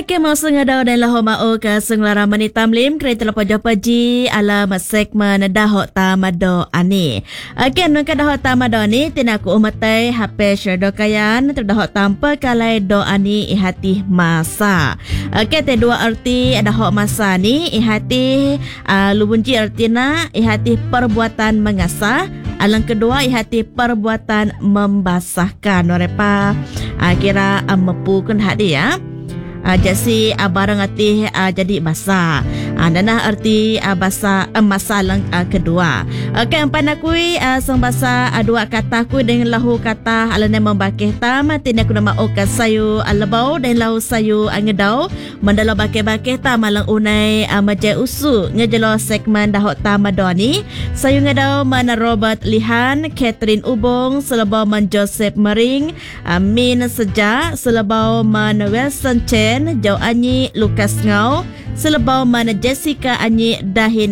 Okey, mau sengadau dan lahu mau ke senglara mani tamlim kereta lepas paji alam segmen dahok tamado ani. Okey, nun ke dahok tamado ni tinaku umatai HP syado kayan terdahok tanpa kalai do ani ihati masa. Okey, te dua arti dahok masa ni ihati lubunji artina ihati perbuatan mengasah. Alang kedua ihati perbuatan membasahkan. Norepa kira mepukan hadi ya. Jadi barang arti jadi basah. Nana arti bahasa masa lang kedua. Okey, empan akui sang bahasa dua kata aku dengan lahu kata alana membakih tam tindak kuna mau ka sayu alabau dan lahu sayu angedau mandala bakih-bakih tam malang unai majai usu ngejelo segmen dahok tamadoni sayu ngedau mana Robert Lihan, Catherine Ubong, selebau man Joseph Mering, Min Seja, selebau man Wilson Chen, Jau Anyi Lukas Ngau, selebau mana Jessica Anyi Dahin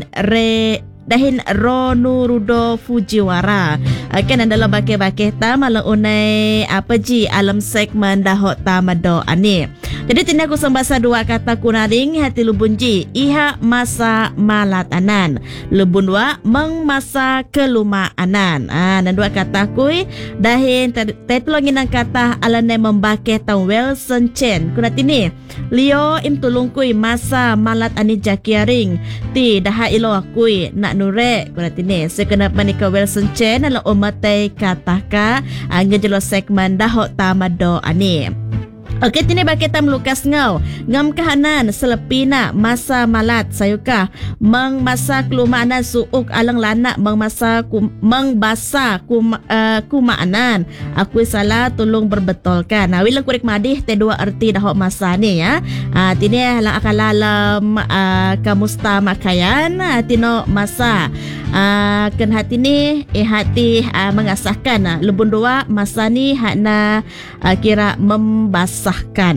Ronu Rudo Fujiwara. Kan adalah bakih-bakih tam malang unai ji alam segmen dahok tamado ani. Jadi tindak ku sembasa dua kata kunaring hati lubunji iha masa malatanan. Lubun dua meng masa kelumaanan. Dan dua kata kui dahin tetulunginan kata alane membakih tam Wilson Chen. Kunatini Leo im tulung kui masa malat ani jakiaring ti daha ilo akui nak nure kunatini sekenap manika Wilson Chen ala umatai kataka ngejelo segmen dahok tamado ani. Okey, tini bakitam Lukas Ngau. Ngam kahanan selepina masa malat sayuka meng masa kelumaanan suuk alang lanak meng masa meng basa kumaanan. Aku salah tolong berbetulkan. Wilang kurik madih te dua arti dahok masa ni ya. Tini lang akalalam kamusta makayan tino masa. Ken hati ni hati mengasahkan lebun dua masa ni hakna kira membasahkan.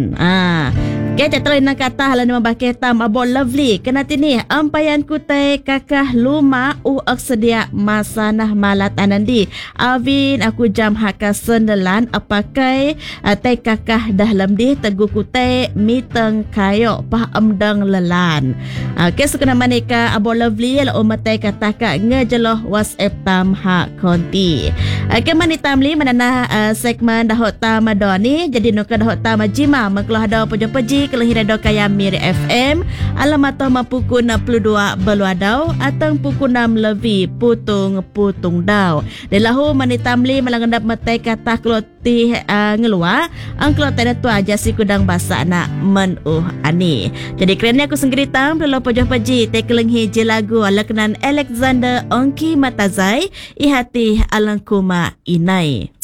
Okay, tetelah nak kata halan membakih tam abo lovely. Kena tini ampayan kutai kakah luma sedia masanah malat anandi. Avin aku jam haka sendelan apakai tai kakah dahlam di teguh kutai miteng kayo pah amdang lelan. Okay, sekena manika abo lovely ala umatai kata kak ngejeloh WhatsApp tam hak konti. Okay, mani tamli manana segmen dahok tamadoni jadi nuka dahok tamajima mengkelah dau peji kelahiran dau kaya Miri FM alamat mapuku 62 beluadau atau puku 6 lebih putung dau. Delahu mani tamli malangendap metai kata keloti ngelua angklot tena tua jasi kudang basa nak menuh ani. Jadi kerennya aku senggeritam perlu peji te kelenghi je lagu ala kenan Alexander Ongki Matazai ihati alangkuma inai.